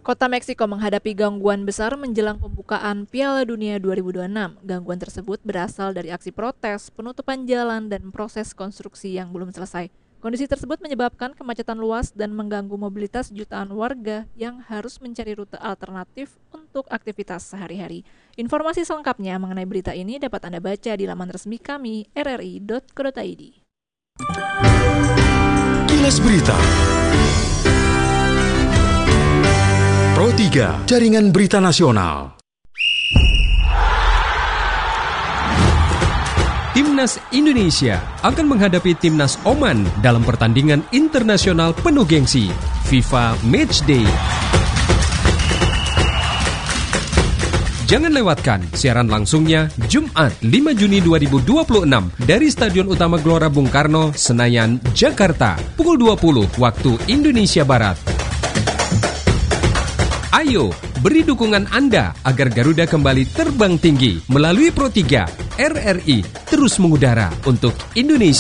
Kota Meksiko menghadapi gangguan besar menjelang pembukaan Piala Dunia 2026. Gangguan tersebut berasal dari aksi protes, penutupan jalan, dan proses konstruksi yang belum selesai. Kondisi tersebut menyebabkan kemacetan luas dan mengganggu mobilitas jutaan warga yang harus mencari rute alternatif untuk aktivitas sehari-hari. Informasi selengkapnya mengenai berita ini dapat Anda baca di laman resmi kami, rri.co.id. Kilas Berita Pro 3, Jaringan Berita Nasional. Timnas Indonesia akan menghadapi Timnas Oman dalam pertandingan internasional penuh gengsi FIFA Matchday. Jangan lewatkan siaran langsungnya Jumat 5 Juni 2026 dari Stadion Utama Gelora Bung Karno, Senayan, Jakarta, pukul 20 waktu Indonesia Barat. Ayo, beri dukungan Anda agar Garuda kembali terbang tinggi melalui Pro 3, RRI terus mengudara untuk Indonesia.